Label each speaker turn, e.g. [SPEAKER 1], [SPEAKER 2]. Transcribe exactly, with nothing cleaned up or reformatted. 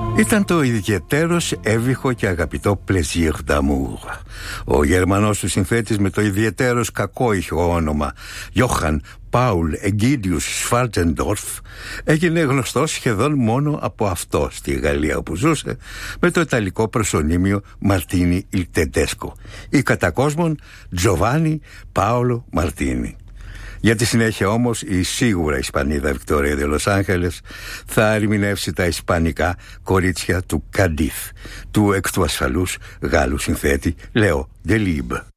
[SPEAKER 1] Ήταν το ιδιαιτέρως έβυχο και αγαπητό Plaisir d'amour. Ο Γερμανός του συνθέτης με το ιδιαιτέρως κακόηχο όνομα Johann Paul Aegidius Schwarzendorf έγινε γνωστός σχεδόν μόνο από αυτό στη Γαλλία όπου ζούσε, με το ιταλικό προσωνύμιο Martini il Tedesco ή κατά κόσμον Giovanni Paolo Martini. Για τη συνέχεια όμως η σίγουρα Ισπανίδα Βικτόρια de Los Angeles θα ερμηνεύσει τα ισπανικά κορίτσια του Καντίθ, του εκ του ασφαλούς Γάλλου συνθέτη Λέο Ντελίμπ.